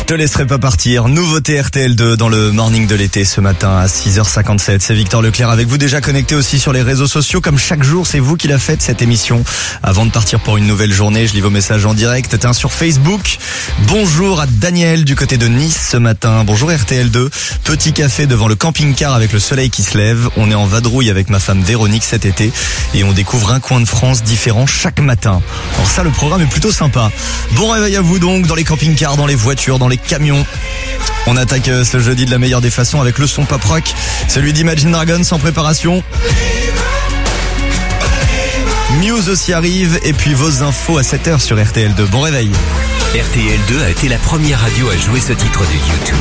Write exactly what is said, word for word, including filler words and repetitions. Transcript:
te laisserai pas partir. Nouveauté R T L deux dans le morning de l'été ce matin à six heures cinquante-sept. C'est Victor Leclerc avec vous, déjà connecté aussi sur les réseaux sociaux. Comme chaque jour, c'est vous qui la faites cette émission. Avant de partir pour une nouvelle journée, je lis vos messages en direct. Tiens, sur Facebook. Bonjour à Daniel du côté de Nice ce matin. Bonjour R T L deux. Petit café devant le camping-car avec le soleil qui se lève. On est en vadrouille avec ma femme Véronique cet été et on découvre un coin de France différent chaque matin. Alors ça, le programme est plutôt sympa. Bon réveil à vous donc dans les camping-cars, dans les voitures, dans les camions. On attaque ce jeudi de la meilleure des façons avec le son pop rock, celui d'Imagine Dragons sans préparation. Muse aussi arrive et puis vos infos à sept heures sur R T L deux. Bon réveil. R T L deux a été la première radio à jouer ce titre de YouTube.